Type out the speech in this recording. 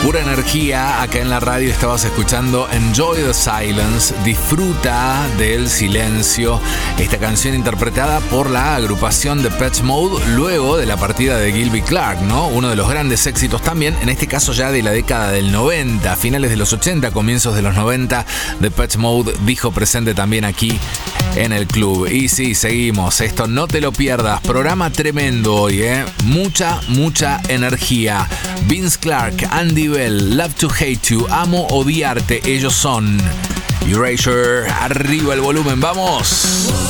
Pura energía, acá en la radio estabas escuchando Enjoy the Silence, disfruta del silencio, esta canción interpretada por la agrupación Depeche Mode luego de la partida de Gilby Clarke, ¿no? Uno de los grandes éxitos también, en este caso ya de la década del 90, finales de los 80, comienzos de los 90, Depeche Mode dijo presente también aquí en el club. Y sí, seguimos, esto no te lo pierdas, programa tremendo hoy, mucha energía. Vince Clarke, Andy Bell, Love to Hate You, Amo Odiarte, ellos son Erasure. Arriba el volumen, vamos.